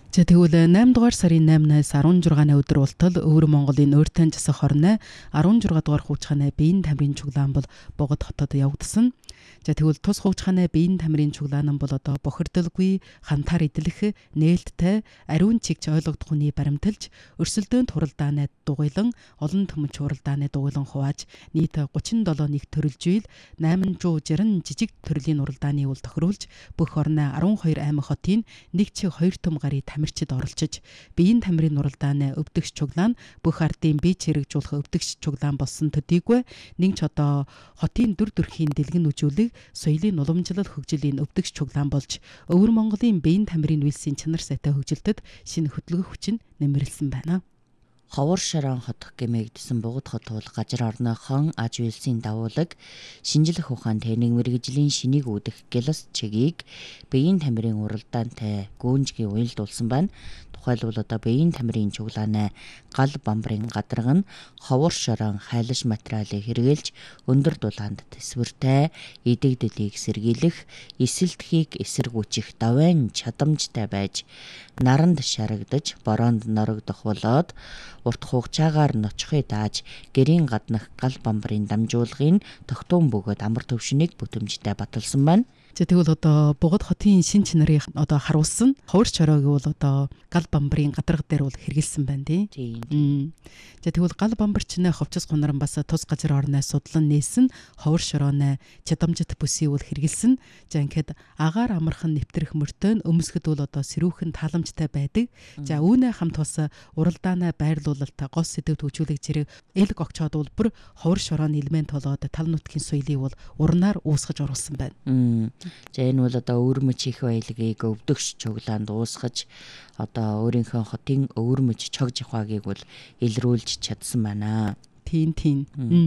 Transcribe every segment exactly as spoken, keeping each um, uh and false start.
За тэгвэл eight дугаар сарын eight-наас sixteen өдөр болтол Өвөр Монголын Өөртөө засах хорны sixteen дугаар хуучгааны биеийн тамирын чуглаан бол Богод хотод явагдсан. За тэгвэл тус хуучгааны биеийн тамирын чуглаан нь бол одоо бохирдолгүй, хантаар идэлэх, нээлттэй, ариун чигч ойлгогдох үний баримталж, өрсөлдөөнд хуралдааны дугуйлан, олон төмөч хуралдааны дугуйлан хувааж нийт thirty-seven нэг төрөлжил eight sixty жижиг төрлийн уралдааны үйл тохируулж бүх орны twelve аймаг хотын нэг чи two том гарыг тамирчид оролцож биеийн тамирын уралдааны өвдөгч чуглаан бүх ардын бие чирэгжүүлэх өвдөгч чуглаан болсон төдийгүй нэг ч одоо хотын дүр төрхийн дэлгэн үжүүлэг соёлын уламжлал хөгжлийн өвдөгч чуглаан болж Өвөр Монголын биеийн тамирын үйлсийн чанар сайтай хөгжилтөд шинэ хөдөлгөх хүчин нэмэрлсэн байна. Ховор Шорон хот гэмээгдсэн Богод хот бол газар орныхон аж үйлсийн дагуулаг шинжлэх ухаан техник мэргэжлийн шинийг үүдэх гэлс чигийг биеийн тамирын уралдаантай гүнжгийн уялдуулсан байна. Тухайлбал одоо биеийн тамирын чуглааны гал бамбарын гадарга нь Ховор Шорон хайлш материалыг хэрэглэж өндөр дулаанд төсвөртэй эдэгдэлийг сэргийлэх, эсэлтхийг эсэргүүцэх давайн чадамжтай байж наранд шарагдаж бороонд норогдох болоод урт хугацаагаар ноцхой дааж гэрийн гаднах гал бамбарын дамжуулгын тогтун бөгөөд амар төвшнийг бүтэмжтэй баталсан байна. За тэгвэл одоо Богод хотын шин чанарыг одоо харуулсан Ховор Шорог бол одоо гал бамбарын гадарга дээр бол хэрэгэлсэн байна тийм. За тэгвэл гал бамбарчны ховчс гунаран бас тус газар орноос судлан нээсэн Ховор Шорооны чадамжит бүсийг бол хэрэгэлсэн. За ингээд агаар амархан нэвтрэх мөртөө өмсгөд бол одоо сэрүүхэн тааламжтай байдаг. За үүнээ хамт бас уралдаанаа байрлуулалт гол сэдвт хөгжүүлэх зэрэг эл гогчоод улбар Ховор Шорооны элемент болоод тал нутгийн соёлыг бол урнаар уусгаж оруулсан байна. За энэ бол одоо өвөрмөч их баялагийг өвдөгч чуглаанд уусгаж одоо өөрийнхөө хотын өвөрмөч чог жихаагийг бол илрүүлж чадсан байна. Тийм тийм.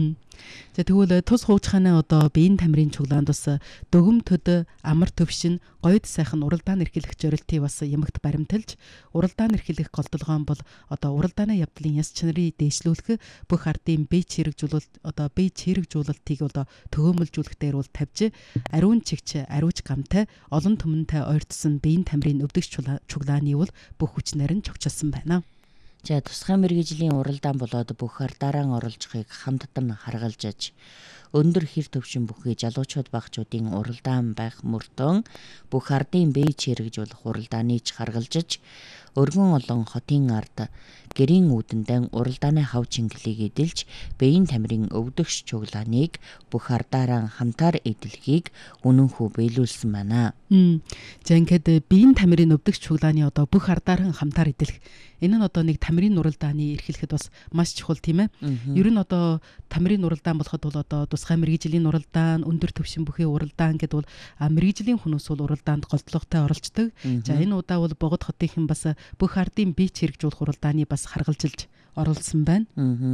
За тэгвэл тус хуучгааны одоо биеийн тамирын чуглаанд бас дөгөм төд амар төвшин гоёд сайхан уралдаан эрхлэх зорилтыг бас ямагт баримталж уралдаан эрхлэх голдолгоон бол одоо уралдааны явдлын яс чанарыг дээшлүүлэх бүх ардын бие чирэгжүүлэлт одоо бие чирэгжүүлэлтийг одоо төгөөмөлжүүлэх дээр бол тавьж ариун чигч ариуч гамтай олон төмөнтэй ойртсон биеийн тамирын өвдөгч чуглааны бол бүх хүчнээр нь чогчилсан байна. За тусгай мэргэжлийн уралдаан болоод бүх ардараа оруулжхыг хамттан харгалж аж өндөр хэр төвшин бүхий залуучууд багчуудын уралдаан байх мөртөө бүх ардын бие чирэгжүүлэх уралдааныг харгалж аж өргөн олон хотын ард гэрийн үүдэндээ уралдааны хав чингэлийг эдэлж биеийн тамирын өвдөгч чуглааныг бүх ардаараа хамтаар эдэлхийг үнэнхүү биелүүлсэн байна. За ингээд биеийн тамирын өвдөгч чуглааны одоо бүх ардаараа хамтаар эдэлэх энэ нь одоо нэг тамирын уралдааны эрхлэхэд бас маш чухал тийм ээ. Ер нь одоо тамирын уралдаан болоход бол одоо тусгай мэргэжлийн уралдаан, өндөр төвшин бүхий уралдаан гэдэг бол мэргэжлийн хүмүүс бол уралдаанд голдлоготой оролцдог. За энэ удаа бол Богод хотынхан бас бүх ардын бие чирэгжүүлэх уралдааны бас харгалжилж оролцсон байна.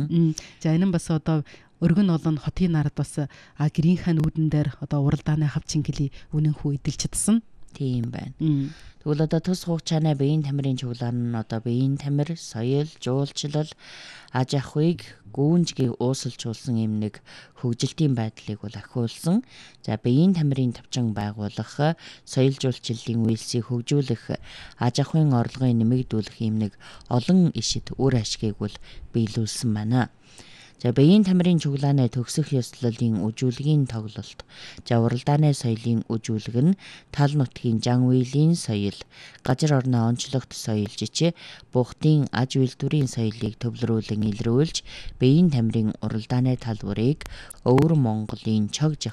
За энэ нь бас одоо өргөн олон хотын нарад бас гэрийнхаа нүүдэн дээр одоо уралдааны хав чингэлийг үнэнхүү эдэлж чадсан. Тийм байна. Тэгвэл одоо тус хугацааны биеийн тамирын чуглаан нь одоо биеийн тамир, соёл, жуулчлал, аж ахуйг гүнжгий уусалжуулсан юм нэг хөгжилтийн байдлыг бол ахиулсан. За биеийн тамирын тавчан байгуулах, соёл жуулчлалын үйлсийг хөгжүүлэх, аж ахуйн орлогыг нэмэгдүүлэх юм нэг олон ишит үр ашгийг бол биелүүлсэн байна. За биеийн тамирын чуглааны төгсөх ёслолын үжүүлгийн тоглолт. За уралдааны соёлын үжүүлэг нь тал нутгийн жан үйлийн соёл, газар орны онцлогт соёл жичээ бухтын аж үйлдвэрийн соёлыг төвлөрүүлэн илрүүлж биеийн тамирын уралдааны талбарыг Өвөр Монголын чог